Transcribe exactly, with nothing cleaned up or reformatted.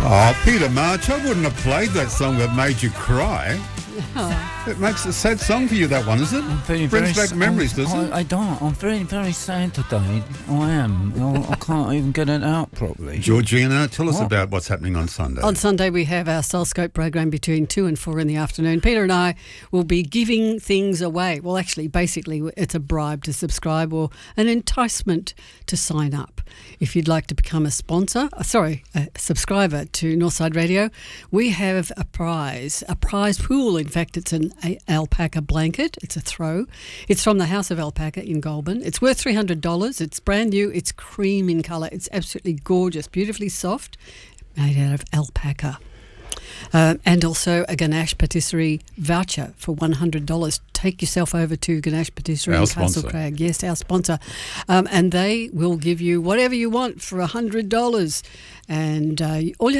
Oh, Peter March, I wouldn't have played that song that made you cry. Oh. It makes a sad song for you, that one, is it? I'm very, Brings very back memories, I'm, doesn't it? I, I don't. I'm very, very sad today. I am. I, I can't even get it out properly. Georgina, tell us What? about what's happening on Sunday. On Sunday, we have our Soulscope program between two and four in the afternoon. Peter and I will be giving things away. Well, actually, basically, it's a bribe to subscribe or an enticement to sign up. If you'd like to become a sponsor, uh, sorry, a subscriber to Northside Radio, we have a prize, a prize pool. In fact, it's an a- alpaca blanket. It's a throw. It's from the House of Alpaca in Goulburn. It's worth three hundred dollars. It's brand new. It's cream in colour. It's absolutely gorgeous, beautifully soft, made out of alpaca. Uh, and also a Ganache Patisserie voucher for one hundred dollars. Take yourself over to Ganache Patisserie Our in sponsor. Castlecrag. Yes, our sponsor. Um, and they will give you whatever you want for one hundred dollars. And uh, all you